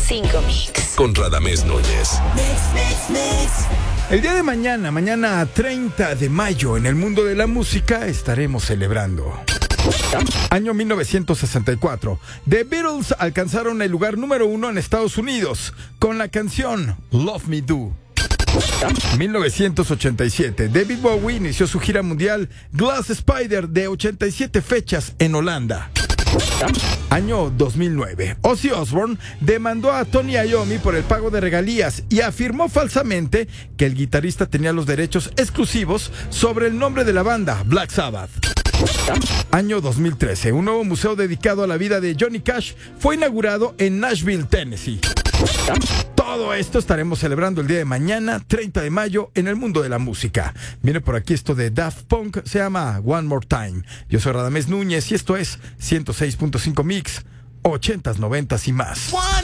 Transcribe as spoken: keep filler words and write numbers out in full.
cinco Mix. Con Radamés Núñez. Mix, mix, mix. El día de mañana, mañana treinta de mayo, en el mundo de la música estaremos celebrando. Año mil novecientos sesenta y cuatro. The Beatles alcanzaron el lugar número uno en Estados Unidos con la canción Love Me Do. mil novecientos ochenta y siete. David Bowie inició su gira mundial Glass Spider de ochenta y siete fechas en Holanda. Año dos mil nueve. Ozzy Osbourne demandó a Tony Iommi por el pago de regalías y afirmó falsamente que el guitarrista tenía los derechos exclusivos sobre el nombre de la banda, Black Sabbath. Año dos mil trece. Un nuevo museo dedicado a la vida de Johnny Cash fue inaugurado en Nashville, Tennessee. Todo esto estaremos celebrando el día de mañana, treinta de mayo, en el mundo de la música. Viene por aquí esto de Daft Punk, se llama One More Time. Yo soy Radamés Núñez y esto es ciento seis punto cinco Mix, ochentas, noventas y más.